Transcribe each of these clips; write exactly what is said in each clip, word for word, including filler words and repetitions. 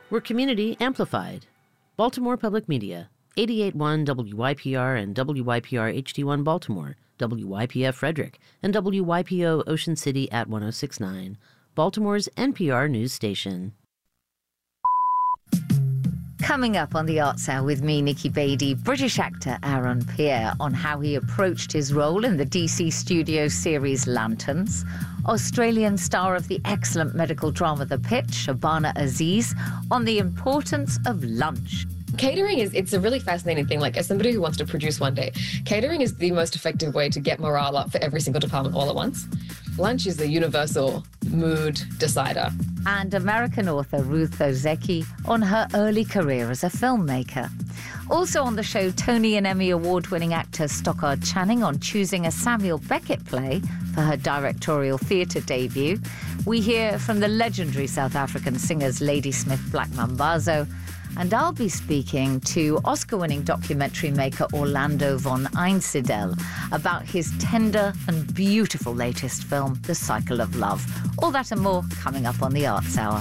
We're community amplified. Baltimore Public Media, eighty-eight point one W Y P R and W Y P R H D one Baltimore, W Y P F Frederick, and W Y P O Ocean City at one oh six point nine, Baltimore's N P R news station. Coming up on the Arts Hour with me, Nikki Beattie, British actor Aaron Pierre on how he approached his role in the D C studio series Lanterns, Australian star of the excellent medical drama The Pitch, Shabana Aziz, on the importance of lunch. Catering is, it's a really fascinating thing. Like, as somebody who wants to produce one day, catering is the most effective way to get morale up for every single department all at once. Lunch is a universal mood decider. And American author Ruth Ozeki on her early career as a filmmaker. Also on the show, Tony and Emmy award-winning actor Stockard Channing on choosing a Samuel Beckett play for her directorial theatre debut. We hear from the legendary South African singers Ladysmith Black Mambazo. And I'll be speaking to Oscar-winning documentary maker Orlando von Einsiedel about his tender and beautiful latest film, The Cycle of Love. All that and more coming up on the Arts Hour.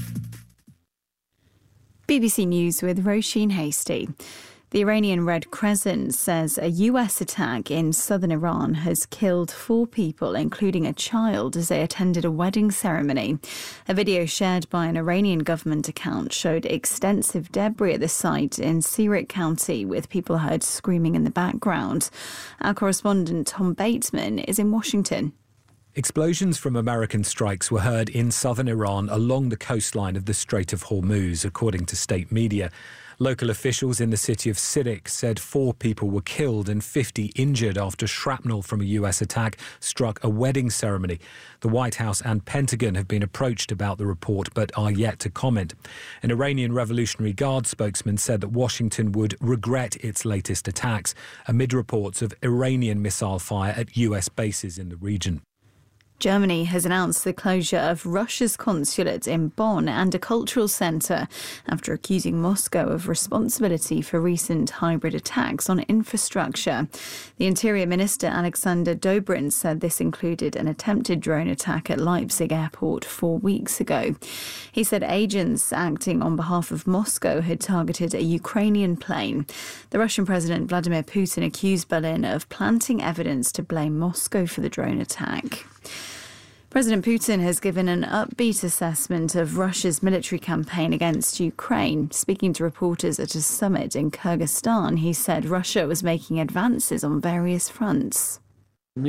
B B C News with Roisin Hasty. The Iranian Red Crescent says a U S attack in southern Iran has killed four people, including a child, as they attended a wedding ceremony. A video shared by an Iranian government account showed extensive debris at the site in Sirik County, with people heard screaming in the background. Our correspondent Tom Bateman is in Washington. Explosions from American strikes were heard in southern Iran along the coastline of the Strait of Hormuz, according to state media. Local officials in the city of Sirik said four people were killed and fifty injured after shrapnel from a U S attack struck a wedding ceremony. The White House and Pentagon have been approached about the report but are yet to comment. An Iranian Revolutionary Guard spokesman said that Washington would regret its latest attacks amid reports of Iranian missile fire at U S bases in the region. Germany has announced the closure of Russia's consulate in Bonn and a cultural centre after accusing Moscow of responsibility for recent hybrid attacks on infrastructure. The Interior Minister Alexander Dobrindt said this included an attempted drone attack at Leipzig airport four weeks ago. He said agents acting on behalf of Moscow had targeted a Ukrainian plane. The Russian President Vladimir Putin accused Berlin of planting evidence to blame Moscow for the drone attack. President Putin has given an upbeat assessment of Russia's military campaign against Ukraine. Speaking to reporters at a summit in Kyrgyzstan, he said Russia was making advances on various fronts. I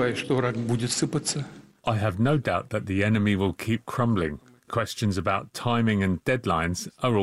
have no doubt that the enemy will keep crumbling. Questions about timing and deadlines are all